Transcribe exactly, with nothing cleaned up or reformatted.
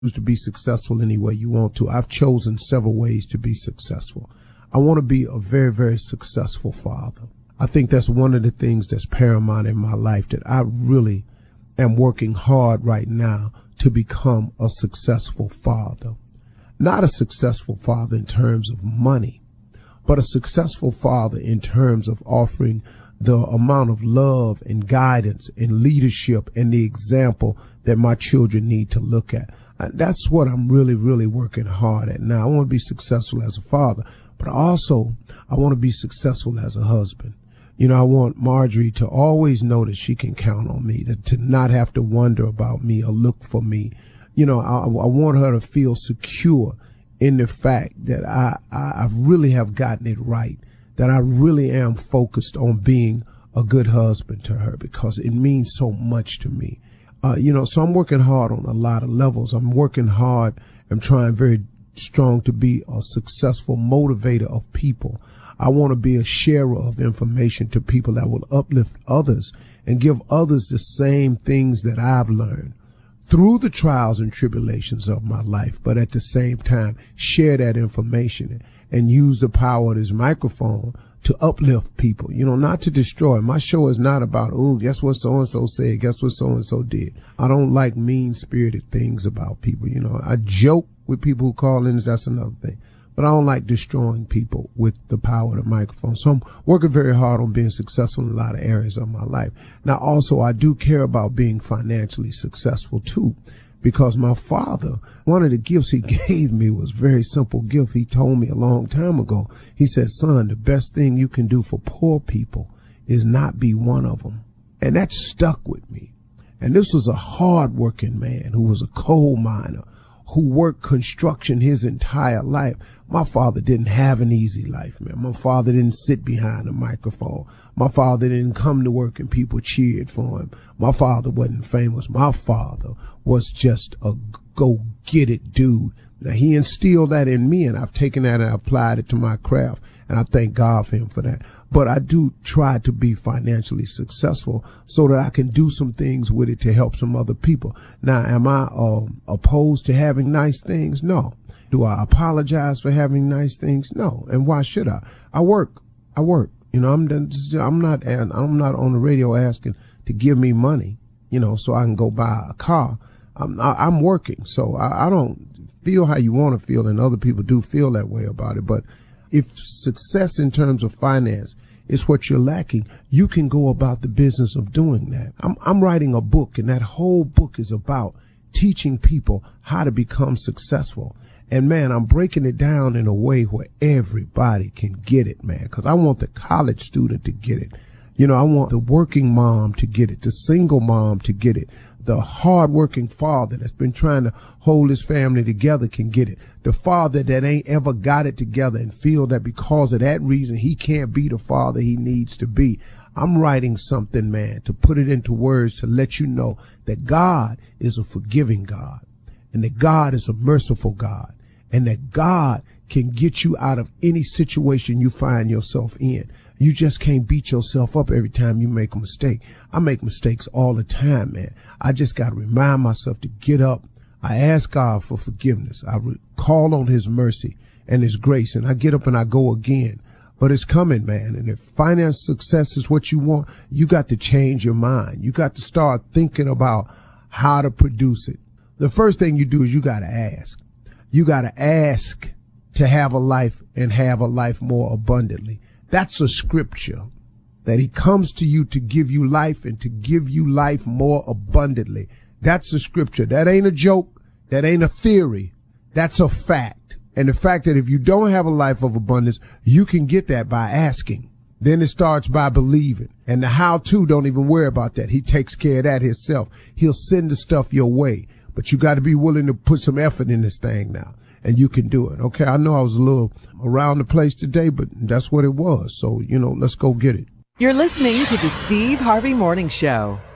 to be successful any way you want to. I've chosen several ways to be successful. I want to be a very, very successful father. I think that's one of the things that's paramount in my life, that I really am working hard right now to become a successful father. Not a successful father in terms of money, but a successful father in terms of offering the amount of love and guidance and leadership and the example that my children need to look at. That's what I'm really, really working hard at now. I want to be successful as a father, but also I want to be successful as a husband. You know, I want Marjorie to always know that she can count on me, that to not have to wonder about me or look for me. You know, I, I want her to feel secure in the fact that I, I, I really have gotten it right, that I really am focused on being a good husband to her, because it means so much to me. Uh, you know, so I'm working hard on a lot of levels. I'm working hard. I'm trying very strong to be a successful motivator of people. I want to be a sharer of information to people that will uplift others and give others the same things that I've learned through the trials and tribulations of my life, but at the same time, share that information and use the power of this microphone to uplift people, you know, not to destroy. My show is not about, oh, guess what so-and-so said, guess what so-and-so did. I don't like mean-spirited things about people, you know. I joke with people who call in, that's another thing. But I don't like destroying people with the power of the microphone. So I'm working very hard on being successful in a lot of areas of my life. Now, also, I do care about being financially successful, too, because my father, one of the gifts he gave me was a very simple gift. He told me a long time ago, he said, son, the best thing you can do for poor people is not be one of them. And that stuck with me. And this was a hard-working man who was a coal miner, who worked construction his entire life. My father didn't have an easy life, man. My father didn't sit behind a microphone. My father didn't come to work and people cheered for him. My father wasn't famous. My father was just a go-get-it dude. Now, he instilled that in me, and I've taken that and applied it to my craft, and I thank God for him for that. But I do try to be financially successful so that I can do some things with it to help some other people. Now, am I uh, opposed to having nice things? No. Do I apologize for having nice things? No. And why should I? I work. I work. You know, I'm I'm not I'm not on the radio asking to give me money, you know, so I can go buy a car. I'm I'm working, so I, I don't feel how you want to feel, and other people do feel that way about it. But if success in terms of finance is what you're lacking, you can go about the business of doing that. I'm I'm writing a book, and that whole book is about teaching people how to become successful. And man, I'm breaking it down in a way where everybody can get it, man, because I want the college student to get it. You know, I want the working mom to get it, the single mom to get it. The hardworking father that's been trying to hold his family together can get it. The father that ain't ever got it together and feel that because of that reason he can't be the father he needs to be. I'm writing something, man, to put it into words to let you know that God is a forgiving God, and that God is a merciful God, and that God can get you out of any situation you find yourself in. You just can't beat yourself up every time you make a mistake. I make mistakes all the time, man. I just got to remind myself to get up. I ask God for forgiveness. I re- call on his mercy and his grace, and I get up and I go again. But it's coming, man. And if finance success is what you want, you got to change your mind. You got to start thinking about how to produce it. The first thing you do is you got to ask. You got to ask to have a life and have a life more abundantly. That's a scripture, that he comes to you to give you life and to give you life more abundantly. That's a scripture. That ain't a joke. That ain't a theory. That's a fact. And the fact that if you don't have a life of abundance, you can get that by asking. Then it starts by believing. And the how-to, don't even worry about that. He takes care of that himself. He'll send the stuff your way. But you got to be willing to put some effort in this thing now, and you can do it. Okay, I know I was a little around the place today, but that's what it was. So, you know, let's go get it. You're listening to the Steve Harvey Morning Show.